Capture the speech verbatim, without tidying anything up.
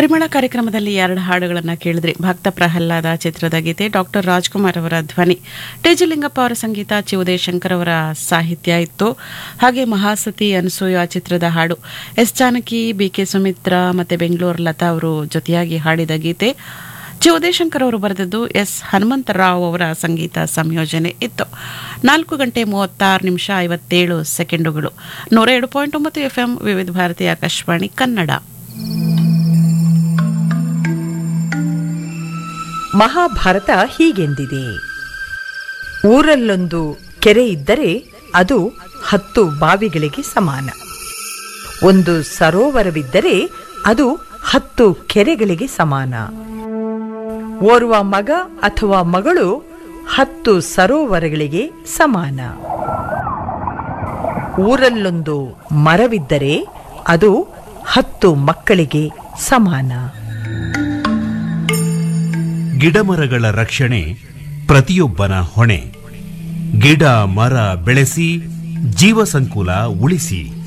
ಪರಿಮಳ ಕಾರ್ಯಕ್ರಮದಲ್ಲಿ ಎರಡು ಹಾಡುಗಳನ್ನು ಕೇಳಿದ್ರಿ. ಭಕ್ತ ಪ್ರಹ್ಲಾದ ಚಿತ್ರದ ಗೀತೆ, ಡಾಕ್ಟರ್ ರಾಜ್ಕುಮಾರ್ ಅವರ ಧ್ವನಿ, ಟಿ.ಜಿ. ಲಿಂಗಪ್ಪ ಅವರ ಸಂಗೀತ, ಚಿ ಉದಯಶಂಕರ್ ಅವರ ಸಾಹಿತ್ಯ ಇತ್ತು. ಹಾಗೆ ಮಹಾಸತಿ ಅನಸೂಯ ಚಿತ್ರದ ಹಾಡು, S Janaki, B K Sumitra ಮತ್ತೆ ಬೆಂಗಳೂರು ಲತಾ ಅವರು ಜೊತೆಯಾಗಿ ಹಾಡಿದ ಗೀತೆ. ಚಿ ಉದಯಶಂಕರ್ ಅವರು ಬರೆದದ್ದು, ಎಸ್ ಹನುಮಂತರಾವ್ ಅವರ ಸಂಗೀತ ಸಂಯೋಜನೆ ಇತ್ತು. ನಾಲ್ಕು ಗಂಟೆ ಮೂವತ್ತಾರು ನಿಮಿಷ ಐವತ್ತೇಳು ಸೆಕೆಂಡುಗಳು. ನೂರ ಏಳು ಪಾಯಿಂಟ್ ಒಂಬತ್ತು ಎಫ್ಎಂ ವಿವಿಧ ಭಾರತಿ ಆಕಾಶವಾಣಿ ಕನ್ನಡ. ಮಹಾಭಾರತ ಹೀಗೆಂದಿದೆ: ಊರಲ್ಲೊಂದು ಕೆರೆ ಇದ್ದರೆ ಅದು ಹತ್ತು ಬಾವಿಗಳಿಗೆ ಸಮಾನ. ಒಂದು ಸರೋವರವಿದ್ದರೆ ಅದು ಹತ್ತು ಕೆರೆಗಳಿಗೆ ಸಮಾನ. ಓರ್ವ ಮಗ ಅಥವಾ ಮಗಳು ಹತ್ತು ಸರೋವರಗಳಿಗೆ ಸಮಾನ. ಊರಲ್ಲೊಂದು ಮರವಿದ್ದರೆ ಅದು ಹತ್ತು ಮಕ್ಕಳಿಗೆ ಸಮಾನ. ಗಿಡಮರಗಳ ರಕ್ಷಣೆ ಪ್ರತಿಯೊಬ್ಬನ ಹೊಣೆ. ಗಿಡ ಮರ ಬೆಳೆಸಿ ಜೀವಸಂಕುಲ ಉಳಿಸಿ.